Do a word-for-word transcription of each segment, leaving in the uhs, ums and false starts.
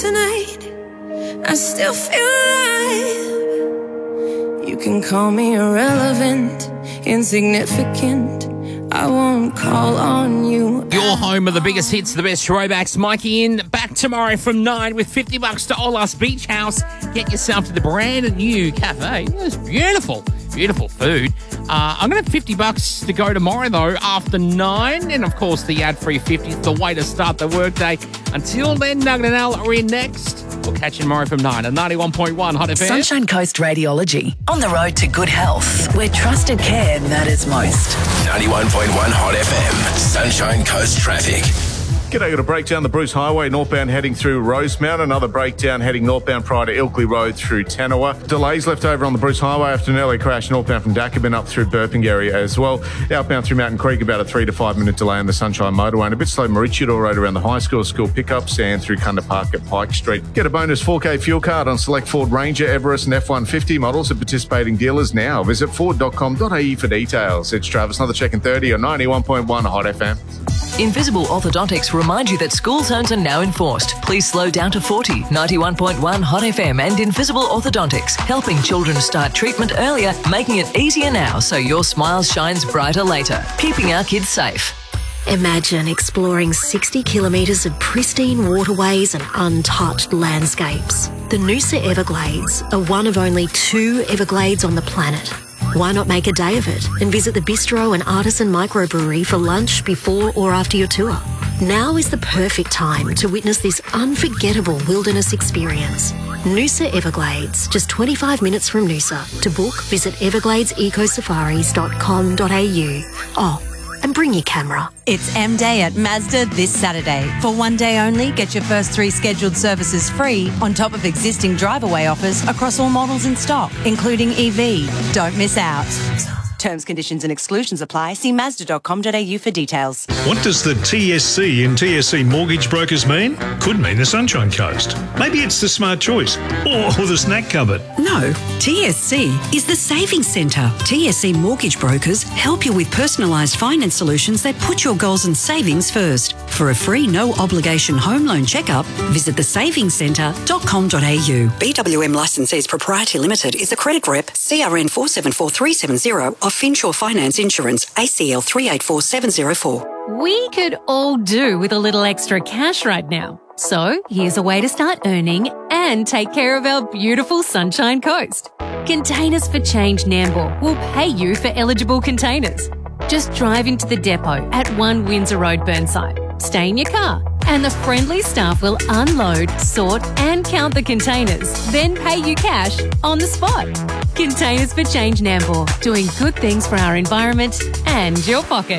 tonight, I still feel alive. You can call me irrelevant, insignificant, I won't call on you. Your home of the biggest hits, the best throwbacks. Mikey in back tomorrow from nine with fifty bucks to Olas Beach House. Get yourself to the brand new cafe. It's beautiful, beautiful food. Uh, I'm going to have fifty bucks to go tomorrow, though, after nine. And, of course, the ad-free fifty is the way to start the workday. Until then, Nugget and Al are in next. We'll catch you tomorrow from nine at ninety-one point one Hot F M. Sunshine Coast Radiology. On the road to good health, where trusted care matters most. ninety-one point one Hot F M. Sunshine Coast traffic. G'day, got a breakdown the Bruce Highway northbound heading through Rosemount. Another breakdown heading northbound prior to Ilkley Road through Tanawa. Delays left over on the Bruce Highway after an early crash northbound from Dacabin up through Burpengary as well. Outbound through Mountain Creek, about a three to five minute delay on the Sunshine Motorway. And a bit slow Maroochydore Road around the high school, school pickups and through Kunda Park at Pike Street. Get a bonus four K fuel card on select Ford Ranger, Everest and F one fifty models at participating dealers now. Visit ford dot com dot a u for details. It's Travis, another check in thirty on ninety-one point one Hot F M. Invisible Orthodontics remind you that school zones are now enforced. Please slow down to forty. ninety-one point one Hot F M and Invisible Orthodontics, helping children start treatment earlier, making it easier now so your smile shines brighter later. Keeping our kids safe. Imagine exploring sixty kilometres of pristine waterways and untouched landscapes. The Noosa Everglades are one of only two Everglades on the planet. Why not make a day of it and visit the bistro and artisan microbrewery for lunch before or after your tour? Now is the perfect time to witness this unforgettable wilderness experience. Noosa Everglades, just twenty-five minutes from Noosa. To book, visit everglades eco safaris dot com dot a u. Oh, and bring your camera. It's M Day at Mazda this Saturday. For one day only, get your first three scheduled services free on top of existing drive-away offers across all models in stock, including E V. Don't miss out. Terms, conditions and exclusions apply. See mazda dot com dot a u for details. What does the T S C in T S C Mortgage Brokers mean? Could mean the Sunshine Coast. Maybe it's the Smart Choice or, or the Snack Cupboard. No, T S C is the Savings Centre. T S C Mortgage Brokers help you with personalised finance solutions that put your goals and savings first. For a free no-obligation home loan checkup, visit the savings centre dot com dot a u. B W M Licensees Proprietary Limited is a credit rep, C R N four seven four three seven zero of Finsure Finance Insurance, A C L three eight four seven zero four. We could all do with a little extra cash right now. So here's a way to start earning and take care of our beautiful Sunshine Coast. Containers for Change Nambour will pay you for eligible containers. Just drive into the depot at one Windsor Road, Burnside. Stay in your car and the friendly staff will unload, sort and count the containers, then pay you cash on the spot. Containers for Change Nambour, doing good things for our environment and your pocket.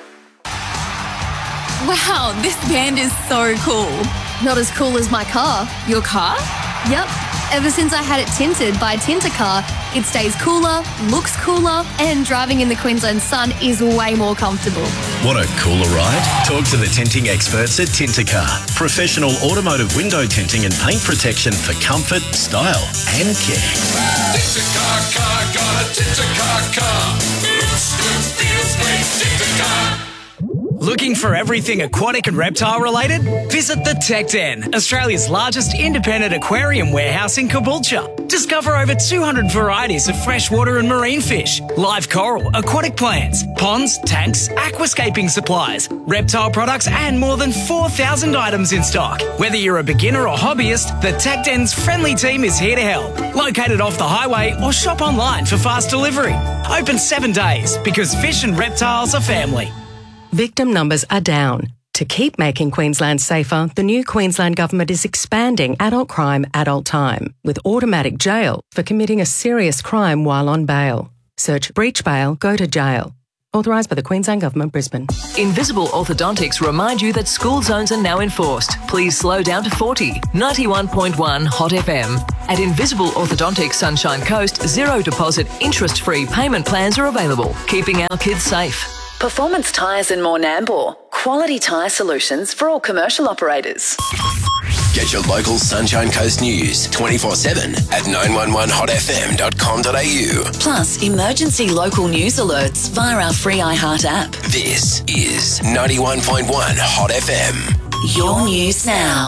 Wow, this band is so cool. Not as cool as my car. Your car? Yep. Ever since I had it tinted by Tintercar, it stays cooler, looks cooler, and driving in the Queensland sun is way more comfortable. Want a cooler ride? Talk to the tinting experts at Tintercar. Professional automotive window tinting and paint protection for comfort, style and care. Tintercar car, got a Tintercar car. Looks good, feels great, Tintercar. Looking for everything aquatic and reptile related? Visit the Tech Den, Australia's largest independent aquarium warehouse in Caboolture. Discover over two hundred varieties of freshwater and marine fish, live coral, aquatic plants, ponds, tanks, aquascaping supplies, reptile products and more than four thousand items in stock. Whether you're a beginner or hobbyist, the Tech Den's friendly team is here to help. Located off the highway or shop online for fast delivery. Open seven days because fish and reptiles are family. Victim numbers are down. To keep making Queensland safer, the new Queensland Government is expanding adult crime, adult time, with automatic jail for committing a serious crime while on bail. Search breach bail, go to jail. Authorised by the Queensland Government, Brisbane. Invisible Orthodontics remind you that school zones are now enforced. Please slow down to forty. ninety-one point one Hot F M. At Invisible Orthodontics Sunshine Coast, zero deposit, interest-free payment plans are available, keeping our kids safe. Performance Tyres and More Nambour. Quality tyre solutions for all commercial operators. Get your local Sunshine Coast news twenty-four seven at nine one one hot f m dot com dot a u. Plus, emergency local news alerts via our free iHeart app. This is ninety-one point one Hot F M. Your news now.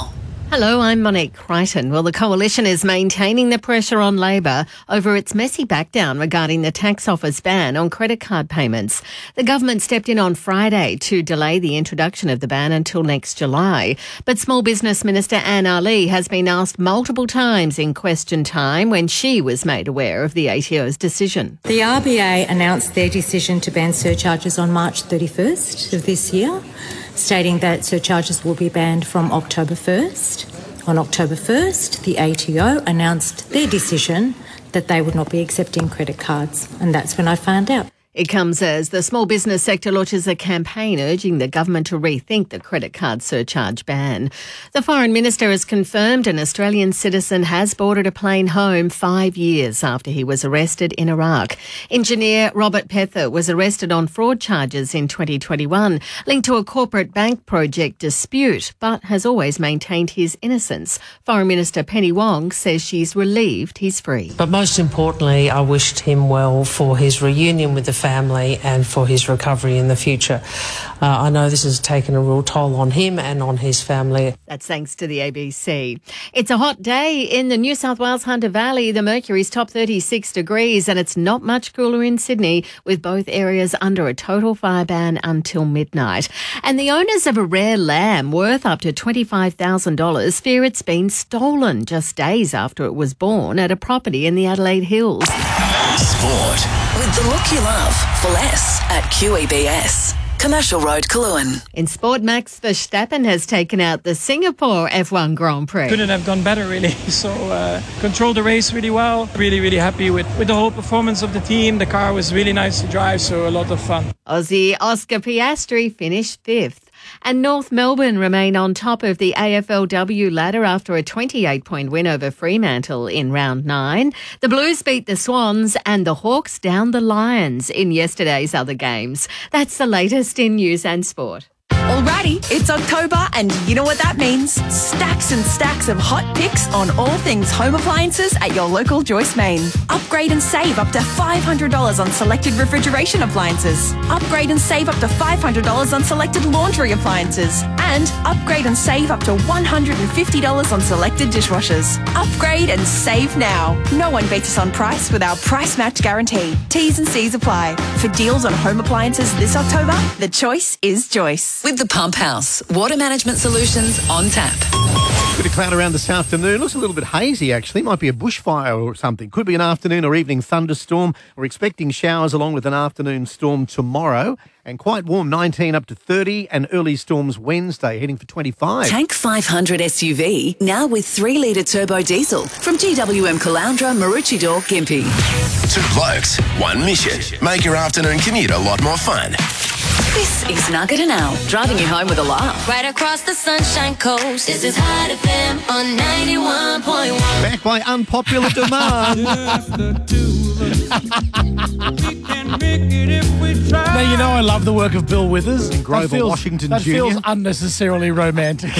Hello, I'm Monique Crichton. Well, the Coalition is maintaining the pressure on Labor over its messy backdown regarding the tax office ban on credit card payments. The government stepped in on Friday to delay the introduction of the ban until next July. But Small Business Minister Anne Ali has been asked multiple times in question time when she was made aware of the A T O's decision. The R B A announced their decision to ban surcharges on March thirty-first of this year, stating that surcharges will be banned from October first. On October first, the A T O announced their decision that they would not be accepting credit cards, and that's when I found out. It comes as the small business sector launches a campaign urging the government to rethink the credit card surcharge ban. The Foreign Minister has confirmed an Australian citizen has boarded a plane home five years after he was arrested in Iraq. Engineer Robert Pether was arrested on fraud charges in twenty twenty-one, linked to a corporate bank project dispute, but has always maintained his innocence. Foreign Minister Penny Wong says she's relieved he's free. But most importantly, I wished him well for his reunion with the family and for his recovery in the future. Uh, I know this has taken a real toll on him and on his family. That's thanks to the A B C. It's a hot day in the New South Wales Hunter Valley. The mercury's top thirty-six degrees and it's not much cooler in Sydney, with both areas under a total fire ban until midnight. And the owners of a rare lamb worth up to twenty-five thousand dollars fear it's been stolen just days after it was born at a property in the Adelaide Hills. Sport. With the look you love for less at Q E B S. Commercial Road, Coolangatta. In sport, Max Verstappen has taken out the Singapore F one Grand Prix. Couldn't have gone better, really. So, uh, controlled the race really well. Really, really happy with, with the whole performance of the team. The car was really nice to drive, so a lot of fun. Aussie Oscar Piastri finished fifth. And North Melbourne remain on top of the A F L W ladder after a twenty-eight point win over Fremantle in round nine. The Blues beat the Swans and the Hawks down the Lions in yesterday's other games. That's the latest in news and sport. Alrighty, it's October and you know what that means. Stacks and stacks of hot picks on all things home appliances at your local Joyce Main. Upgrade and save up to five hundred dollars on selected refrigeration appliances. Upgrade and save up to five hundred dollars on selected laundry appliances. And upgrade and save up to one hundred fifty dollars on selected dishwashers. Upgrade and save now. No one beats us on price with our price match guarantee. T's and C's apply. For deals on home appliances this October, the choice is Joyce. With the Pump House, water management solutions on tap. Bit of cloud around this afternoon. Looks a little bit hazy, actually. Might be a bushfire or something. Could be an afternoon or evening thunderstorm. We're expecting showers along with an afternoon storm tomorrow. And quite warm, nineteen up to thirty, and early storms Wednesday, heading for twenty-five. Tank five hundred S U V, now with three litre turbo diesel from G W M Caloundra, Maroochydore, Gympie. Two blokes, one mission. Make your afternoon commute a lot more fun. This is Nugget and Al, driving you home with a laugh. Right across the Sunshine Coast, this is Hot F M on ninety-one point one. Back by unpopular demand. Now, you know I love the work of Bill Withers. In Grover, that feels, Washington, that Junior feels unnecessarily romantic.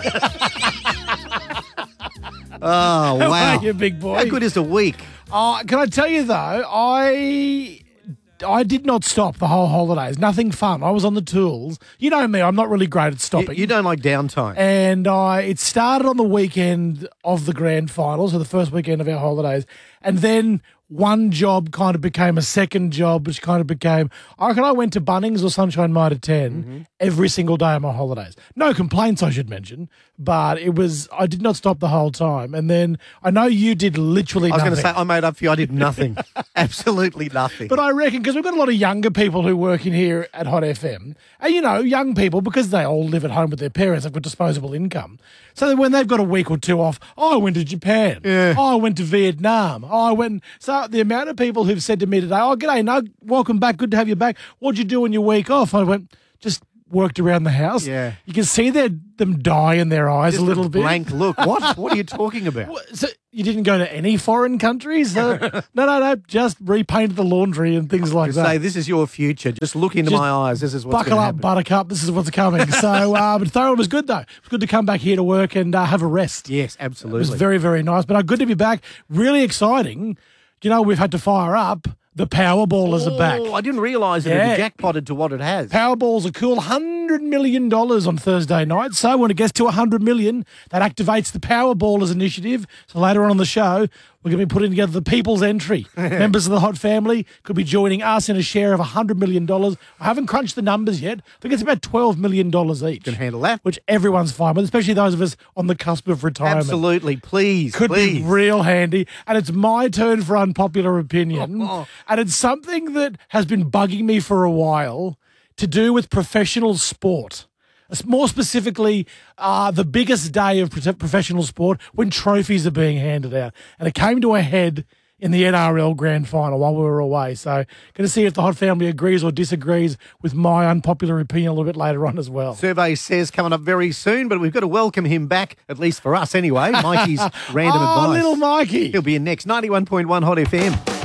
Oh, wow. How are you, big boy? How good is the week? Uh, can I tell you, though, I... I did not stop the whole holidays. Nothing fun. I was on the tools. You know me, I'm not really great at stopping. You, you don't like downtime. And I, it started on the weekend of the grand final, so the first weekend of our holidays. And then one job kind of became a second job, which kind of became... I reckon I went to Bunnings or Sunshine Mitre ten mm-hmm. every single day of my holidays. No complaints, I should mention, but it was... I did not stop the whole time. And then I know you did literally nothing. I was going to say, I made up for you. I did nothing. Absolutely nothing. But I reckon, because we've got a lot of younger people who work in here at Hot F M, and, you know, young people, because they all live at home with their parents, they've got disposable income. So that when they've got a week or two off, oh, I went to Japan. Yeah. Oh, I went to Vietnam. Oh, I went... So the amount of people who've said to me today, oh, g'day, Nug, welcome back, good to have you back. What'd you do on your week off? I went, just worked around the house. Yeah. You can see their, them die in their eyes just a little a bit. Blank look. What? What are you talking about? What, so you didn't go to any foreign countries? Uh, no, no, no, just repainted the laundry and things like that. Say, this is your future. Just look into just my eyes. This is what's buckle up, happen. Buttercup. This is what's coming. So, uh, but thoroughly was good, though. It was good to come back here to work and uh, have a rest. Yes, absolutely. It was very, very nice. But uh, good to be back. Really exciting. You know, we've had to fire up. The Powerballers oh, are back. I didn't realise that yeah. it had jackpotted to what it has. Powerballs are cool. one hundred million dollars on Thursday night. So when it gets to one hundred million dollars, that activates the Powerballers initiative. So later on in the show, we're going to be putting together the People's Entry. Members of the Hot family could be joining us in a share of one hundred million dollars. I haven't crunched the numbers yet. I think it's about twelve million dollars each. Can handle that. Which everyone's fine with, especially those of us on the cusp of retirement. Absolutely. Please, Could please. be real handy. And it's my turn for unpopular opinion. Oh, oh. And it's something that has been bugging me for a while to do with professional sport. More specifically, uh, the biggest day of pro- professional sport when trophies are being handed out. And it came to a head in the N R L Grand Final while we were away. So going to see if the Hot family agrees or disagrees with my unpopular opinion a little bit later on as well. Survey says coming up very soon, but we've got to welcome him back, at least for us anyway. Mikey's random oh, advice. little Mikey. He'll be in next. ninety-one point one Hot F M.